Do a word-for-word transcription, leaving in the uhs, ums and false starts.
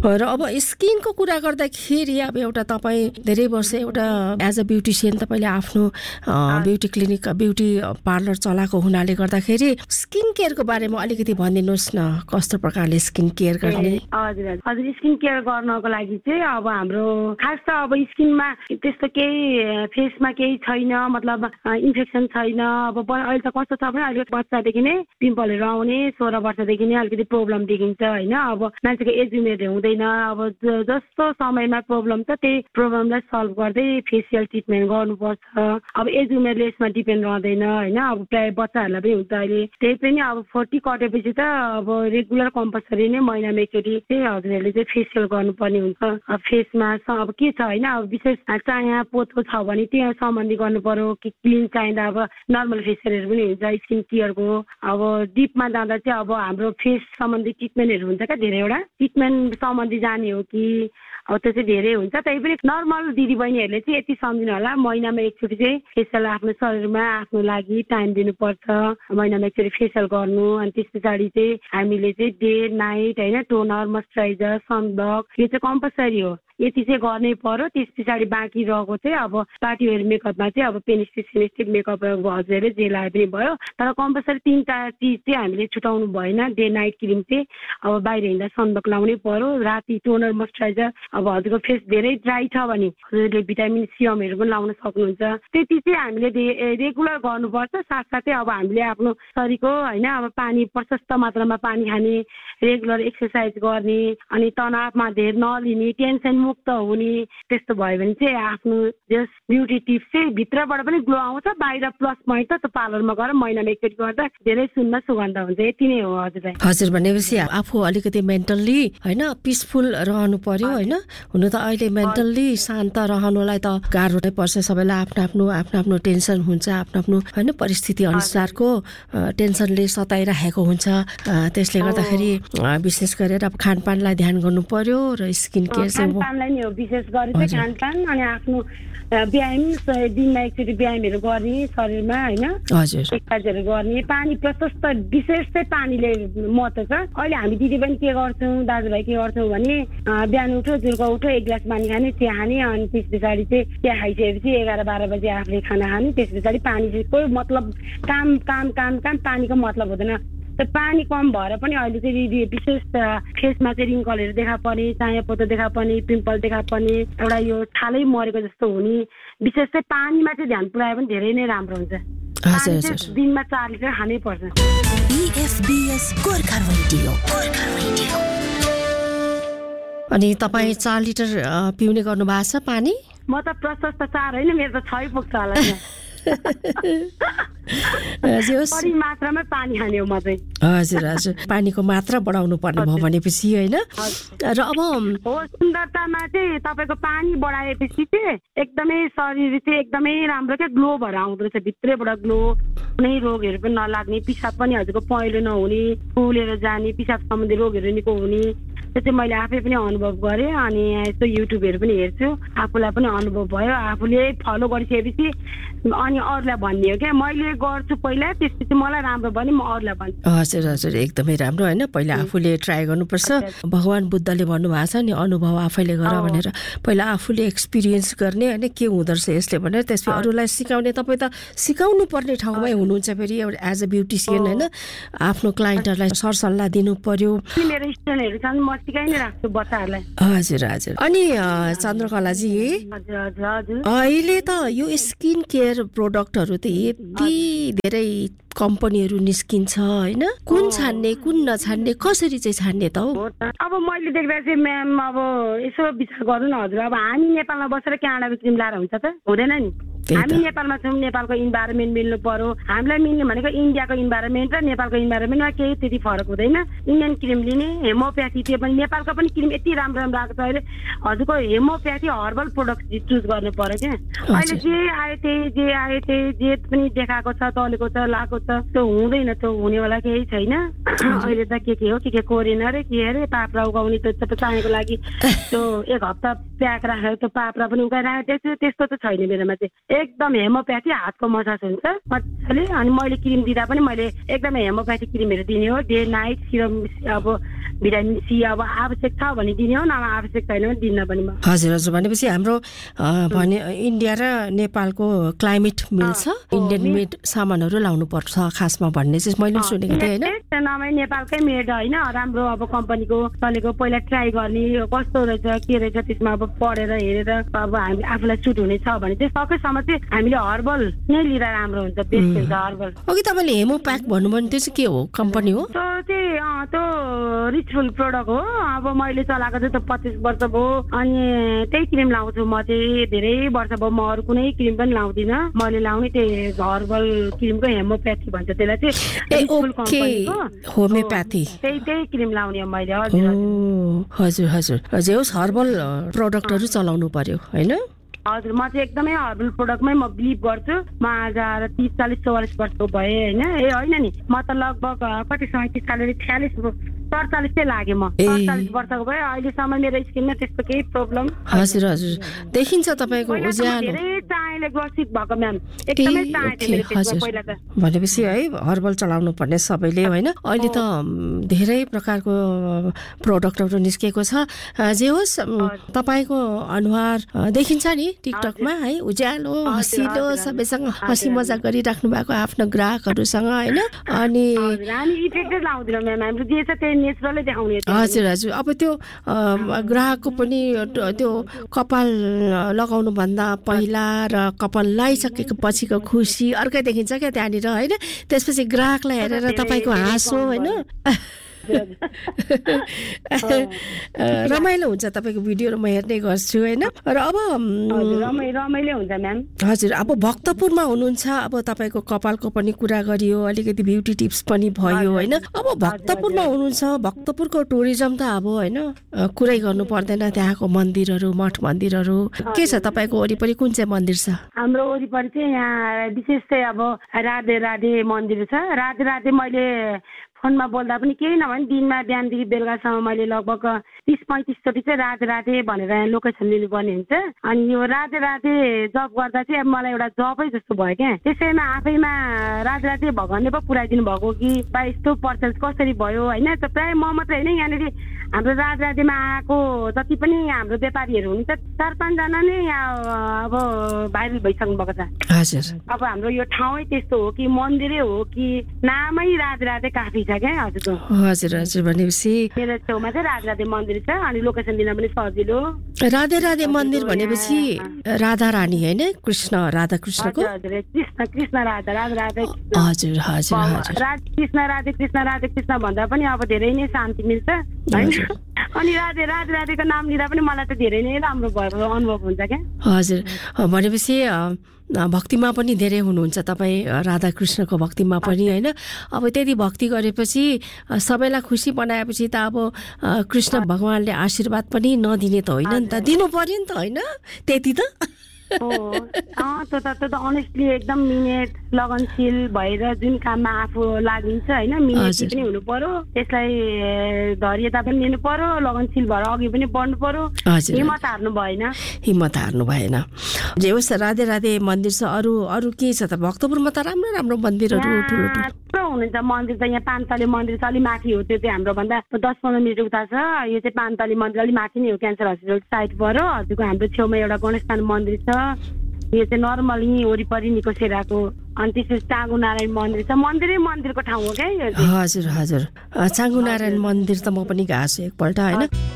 र अब स्किनको कुरा गर्दाखेरि अब एउटा तपाईँ धेरै वर्ष एउटा एज अ ब्युटिसियन तपाईँले आफ्नो ब्युटी क्लिनिक ब्युटी पार्लर चलाएको हुनाले गर्दाखेरि स्किन केयरको बारेमा अलिकति भनिदिनुहोस् न, कस्तो प्रकारले स्किन केयर गर्ने? हजुर हजुर स्किन केयर गर्नको लागि चाहिँ अब हाम्रो खास त अब स्किनमा त्यस्तो केही फेसमा केही छैन, मतलब इन्फेक्सन छैन। अब अहिले त कस्तो छ भने अहिले बच्चादेखि नै पिम्पलहरू आउने, सोह्र वर्षदेखि नै अलिकति प्रब्लम देखिन्छ होइन। अब मान्छेको एज उमेर हुँदैन, अब जस्तो समयमा प्रब्लम छ त्यही प्रब्लमलाई सल्भ गर्दै फेसियल ट्रिटमेन्ट गर्नुपर्छ। अब एज उमेरले यसमा डिपेन्ड रहँदैन होइन। अब प्रायः बच्चाहरूलाई पनि हुन्छ अहिले, त्यही पनि अब फोर्टी कटेपछि त अब रेगुलर कम्पलसरी नै महिनामा एकचोटि चाहिँ हजुरहरूले चाहिँ फेसियल गर्नुपर्ने हुन्छ। अब फेसमा अब के छ होइन, अब विशेष चाया पोतो छ भने त्यो सम्बन्धी गर्नु पर्यो कि क्लिन चाहिँदा अब नर्मल फेसियलहरू पनि हुन्छ स्किन केयरको। अब डिपमा जाँदा चाहिँ अब हाम्रो फेस सम्बन्धी ट्रिटमेन्टहरू हुन्छ क्या, धेरैवटा ट्रिटमेन्ट सम्बन्धी जाने हो कि अब त्यो चाहिँ धेरै हुन्छ। त्यही पनि नर्मल दिदीबहिनीहरूले चाहिँ यति सम्झिनु होला, महिनामा एकचोटि चाहिँ फेसियल आफ्नो शरीरमा आफ्नो लागि टाइम दिनुपर्छ, महिनामा एकचोटि फेसियल गर्नु। अनि त्यस पछाडि चाहिँ हामीले चाहिँ डे नाइट होइन टोनर, मोइस्चराइजर, सनब्लक यो चाहिँ कम्पलसरी हो, यति चाहिँ गर्नै पर्यो। त्यस पछाडि बाँकी रहेको चाहिँ अब पार्टी वेयर मेकअपमा चाहिँ अब पेनिस्टिक सेनिस्टिक मेकअप हजुरहरूले जे लाए पनि भयो, तर कम्पलसरी तिनवटा चिज चाहिँ हामीले छुटाउनु भएन। डे नाइट क्रिम चाहिँ अब बाहिर हिँड्दा सनब्लक लाउनै पर्यो, राति टोनर, मोइस्चराइजर। अब हजुरको फेस धेरै ड्राई छ भने हजुरले भिटामिन सिरमहरू पनि लाउन सक्नुहुन्छ। त्यति चाहिँ हामीले रेगुलर गर्नुपर्छ। साथसाथै अब हामीले आफ्नो शरीरको होइन अब पानी प्रशस्त मात्रामा पानी खाने, रेगुलर एक्सर्साइज गर्ने, अनि तनावमा धेर नलिने, टेन्सन मुक्त हुने, त्यस्तो भयो भने चाहिँ आफ्नो जस ब्युटी टिप्स चाहिँ भित्रबाट पनि ग्लो आउँछ, बाहिर प्लस पोइन्ट त पार्लरमा गएर महिनामा एकचोटि गर्दा धेरै सुनमा सुगन्ध हुन्छ। यति नै हो हजुरलाई। हजुर भनेपछि आफू अलिकति मेन्टल्ली होइन पिसफुल रहनु पर्यो होइन। हुन त अहिले मेन्टल्ली शान्त रहनुलाई त गाह्रो नै पर्छ सबैलाई, आफ्नो आफ्नो आफ्नो आफ्नो टेन्सन हुन्छ, आफ्नो आफ्नो होइन परिस्थिति अनुसारको टेन्सनले सताइराखेको हुन्छ। त्यसले गर्दाखेरि विशेष गरेर अब खानपानलाई ध्यान गर्नु पर्यो र स्किन केयर चाहिँ खानपानलाई नै हो विशेष गरी चाहिँ खानपान, अनि आफ्नो व्यायाम दिनमा एकचोटि व्यायामहरू गर्ने शरीरमा होइन, एक्सर्साइजहरू गर्ने, पानी प्रशस्त विशेष चाहिँ पानीले महत्त्व छ। अहिले हामी दिदी पनि के गर्छौँ, दाजुभाइ के गर्छौँ भने बिहान उठो जुर्को उठो एक ग्लास पानी खाने, चिया खाने, अनि त्यस पछाडि चाहिँ चिया खाइसकेपछि एघार बाह्र बजी आफूले खाना खाने, त्यस पछाडि पानी चाहिँ कोही मतलब काम काम काम काम पानीको मतलब हुँदैन। पानी कम भएर पनि अहिले चाहिँ विशेष फेसमा चाहिँ रिङ्कलहरू देखा पर्ने, चाया पोतो देखा पर्ने, पिम्पल देखा पर्ने, एउटा यो छालै मरेको जस्तो हुने, विशेष चाहिँ पानीमा चाहिँ ध्यान पुऱ्यायो भने धेरै नै राम्रो हुन्छ। दिनमा चार लिटर खानै पर्छ। अनि तपाईँ चार लिटर पिउने गर्नु भएको छ पानी? म त प्रशस्त चार होइन, मेरो त छै पुग्छ होला। बढी मात्रामा पानी खाने हो म चाहिँ। हजुर हजुर पानीको मात्रा बढाउनु पर्ने भयो भनेपछि होइन। र अब हो सुन्दरतामा चाहिँ तपाईँको पानी बढाएपछि चाहिँ एकदमै शरीर चाहिँ एकदमै राम्रो क्या ग्लो भएर आउँदो रहेछ, भित्रैबाट ग्लो, कुनै रोगहरू पनि नलाग्ने, पिसाब पनि हजुरको पहेँलो नहुने, फुलेर जाने, पिसाब सम्बन्धी रोगहरू निको हुने, त्यो चाहिँ मैले आफै पनि अनुभव गरेँ। अनि यस्तो युट्युबहरू पनि हेर्छु, आफूलाई पनि अनुभव भयो, आफूले फलो गरिसकेपछि अनि अरूलाई भन्ने हो क्या, मैले गर्छु पहिला त्यसपछि मलाई राम्रो भने म अरूलाई भन्छु। हजुर हजुर एकदमै राम्रो होइन, पहिला आफूले ट्राई गर्नुपर्छ। भगवान् बुद्धले भन्नुभएको छ नि अनुभव आफैले गर भनेर, पहिला आफूले एक्सपिरियन्स गर्ने होइन के हुँदो रहेछ यसले भनेर, त्यसपछि अरूलाई सिकाउने। तपाईँ त सिकाउनु पर्ने ठाउँमै हुनुहुन्छ फेरि एउटा एज अ ब्युटिसियन होइन, आफ्नो क्लाइन्टहरूलाई सरसल्लाह दिनु पर्यो। मेरो स्टुडेन्टहरू छन्, म सिकाइ नै राख्छु बच्चाहरूलाई। हजुर हजुर अनि चन्द्रकलाजी अहिले त यो स्किन केयर प्रोडक्टहरू त यति धेरै कम्पनीहरू निस्किन्छ होइन, कुन छान्ने कुन नछान्ने कसरी चाहिँ छान्ने त हो? अब मैले देख्दा चाहिँ म्याम अब यसो विचार गर्नु न हजुर, अब हामी नेपालमा बसेर क्यानाडाको क्रिम लाएर हुन्छ त हुँदैन नि। हामी नेपालमा छौँ, नेपालको इन्भाइरोमेन्ट मिल्नु पर्यो। हामीलाई मिल्ने भनेको इन्डियाको इन्भाइरोमेन्ट र नेपालको इन्भाइरोमेन्टमा केही त्यति फरक हुँदैन। इन्डियन क्रिम लिने, हेमोप्याथी त्यो पनि नेपालको पनि क्रिम यति राम्रो राम्रो आएको छ अहिले। हजुरको हेमोप्याथी हर्बल प्रोडक्ट चुज गर्नु पर्यो क्या। अहिले जे आयो त्यही जे आयो त्यही जे पनि देखाएको छ, चलेको छ, लगाएको छ, त्यो हुँदैन, त्यो हुनेवाला केही छैन। अहिले त के के हो के के कोरिन अरे के अरे पाप्रा उगाउने, त्यो चाहेको लागि त्यो एक हप्ता प्याक राखेर त्यो पाप्रा पनि उगाइराखेको त्यस्तो त्यस्तो त छैन मेरोमा चाहिँ। एकदम हेमोप्याथी हातको मसाज हुन्छ मजाले। अनि मैले क्रिम दिँदा पनि मैले एकदमै हेमोप्याथी क्रिमहरू दिने हो, डे नाइट सिरम, अब भिटामिन सी अब आवश्यक छ भने दिने हो, नभए आवश्यक छैन भने दिन्न पनि म। हजुर हजुर, भनेपछि हाम्रो भने इन्डिया र नेपालको क्लाइमेट मिल्छ, इन्डियन मेड सामानहरू लाउनु पर्छ खासमा भन्ने चाहिँ मैले सुनेको थिएँ होइन। नभए नेपालकै मेड होइन, राम्रो अब कम्पनीको चलेको पहिला ट्राई गर्ने कस्तो रहेछ के रहेछ त्यसमा अब पढेर हेरेर अब हामी आफूलाई सुट हुनेछ भने चाहिँ सकेसम्म चाहिँ हामीले हर्बल नै लिँदा राम्रो हुन्छ, बेस्ट हुन्छ हर्बल। अघि तपाईँले हेमोप्याक भन्नुभयो त्यो चाहिँ के हो, कम्पनी हो? त्यो चाहिँ त्यो रिचफुल प्रोडक्ट हो। अब मैले चलाएको चाहिँ त्यो पच्चिस वर्ष भयो, अनि त्यही क्रिम लाउँछु म चाहिँ, धेरै वर्ष भयो। म अरू कुनै क्रिम पनि लाउँदिनँ, मैले लाउने त्यही हर्बल क्रिमको हेमोप्याथी भन्छ त्यसलाई चाहिँ, रिचफुल कम्पनीको होमियोप्याथी, त्यही त्यही क्रिम लाउने हो मैले। हजुर हजुर हजुर हजुर, होस् हर्बल प्रोडक्टहरू चलाउनु पर्यो होइन। हजुर, म चाहिँ एकदमै हर्बल प्रोडक्टमै म बिलिभ गर्छु। म आज आएर तिस चालिस चौवालिस वर्षको भएँ होइन। ए होइन नि, म त लगभग कति सैँतिस चालिस छ्यालिस सडचालिस चाहिँ लाग्यो, म सडचालिस वर्षको भएँ। अहिलेसम्म मेरो स्किनमा त्यस्तो केही प्रब्लम। हजुर हजुर, देखिन्छ तपाईँको उज्यालो, धेरै चायाले ग्रसित भएको म्याम, एकदमै चाया थियो मेरो पेटमा पहिला त। भनेपछि है हर्बल चलाउनु पर्ने सबैले होइन। अहिले त धेरै प्रकारको प्रोडक्टहरू निस्केको छ। जे होस् तपाईँको अनुहार देखिन्छ नि टिकटकमा है, उज्यालो हँसिलो, सबैसँग हँसी मजाक गरिराख्नु भएको आफ्नो ग्राहकहरूसँग होइन। अनि हजुर हजुर, अब त्यो ग्राहकको पनि त्यो कपाल लगाउनु भन्दा पहिला र कपाल लगाइसकेको पछिको खुसी अर्कै देखिन्छ क्या त्यहाँनिर होइन। त्यसपछि ग्राहकलाई हेरेर तपाईँको हाँसो होइन रमाइलो हुन्छ तपाईँको भिडियोहरू म हेर्ने गर्छु होइन। र अब रमाइलो हुन्छ म्याम। हजुर, अब भक्तपुरमा हुनुहुन्छ, अब तपाईँको कपालको पनि कुरा गरियो, अलिकति ब्युटी टिप्स पनि भयो होइन। अब भक्तपुरमा हुनुहुन्छ, भक्तपुरको टुरिज्म त अब होइन कुरै गर्नु पर्दैन, त्यहाँको मन्दिरहरू मठ मन्दिरहरू के छ? तपाईँको वरिपरि कुन चाहिँ मन्दिर छ? हाम्रो वरिपरि चाहिँ यहाँ विशेष चाहिँ अब राधे राधे मन्दिर छ। राधे राधे मैले फोनमा बोल्दा पनि केही नभए दिनमा बिहानदेखि बेलुकासम्म मैले लगभग तिस पैँतिसचोटि चाहिँ राधे राधे भनेर लोकेसन लिनुपर्ने हुन्छ। अनि यो राधे राधे जब गर्दा चाहिँ अब मलाई एउटा जबै जस्तो भयो क्या। त्यसैमा आफैमा राधे राधे भगवान्ले पो पुऱ्याइदिनु भएको कि बा यस्तो पर्सेन्ट कसरी भयो होइन। त प्रायः म मात्रै होइन, यहाँनिर हाम्रो राधे राधेमा आएको जति पनि हाम्रो व्यापारीहरू हुनुहुन्छ चार पाँचजना नै यहाँ अब भाइरल भइसक्नु भएको छ। हजुर, अब हाम्रो यो ठाउँै त्यस्तो हो कि मन्दिरै हो कि नामै राधे राधे काफी छ क्या हजुरको। हजुर हजुर, भनेपछि मेरो छेउमा चाहिँ राधे राधे मन्दिर छ, अनि लोकेसन दिन पनि सजिलो। राधे राधे मन्दिर भनेपछि राधा रानी होइन, कृष्ण राधा कृष्णको? हजुर, कृष्ण कृष्ण राधा राधा राधे। हजुर हजुर हजुर, कृष्ण राधे कृष्ण राधे कृष्ण भन्दा पनि अब धेरै नै शान्ति मिल्छ होइन। अनि राधे राधे राधेको नाम लिँदा पनि मलाई त धेरै नै राम्रो भएको अनुभव हुन्छ क्या। हजुर, भनेपछि भक्तिमा पनि धेरै हुनुहुन्छ तपाईँ, राधा कृष्णको भक्तिमा पनि होइन। अब त्यति भक्ति गरेपछि सबैलाई खुसी बनाएपछि त अब कृष्ण भगवान्ले आशीर्वाद पनि नदिने त होइन नि त, दिनु पर्यो नि त होइन त्यति त। हो त्यो त त्यो त अनेस्टली एकदम मिहिनेत लगनशील भएर जुन काममा आफू लागिन्छ होइन, मिहिनेत पनि हुनु पर्यो, त्यसलाई धैर्यता पनि लिनु पर्यो, लगनशील भएर अघि पनि बढ्नु पर्यो, हिम्मत हार्नु भएन। हिम्मत हार्नु भएन। जे होस् राधे राधे मन्दिर छ। अरू अरू के छ त भक्तपुरमा? त राम्रो राम्रो मन्दिरहरू ठुलो ठुलो हुनुहुन्छ मन्दिर त। यहाँ पानतले मन्दिर छ, अलिक माथि हो, त्यो चाहिँ हाम्रो भन्दा दस पन्ध्र मिनट उता छ। यो चाहिँ पानतले मन्दिर अलिक माथि नै हो, क्यान्सर हस्पिटल साइड पऱ्यो। हजुरको हाम्रो छेउमा एउटा गणेशस्थान मन्दिर छ, यो चाहिँ नर्मली वरिपरि निको सेराको। अनि त्यसपछि चाँगु नारायण मन्दिर छ, मन्दिरै मन्दिरको ठाउँ हो क्या। हजुर हजुर, चाँगु नारायण मन्दिर त म पनि गएको छु एकपल्ट होइन।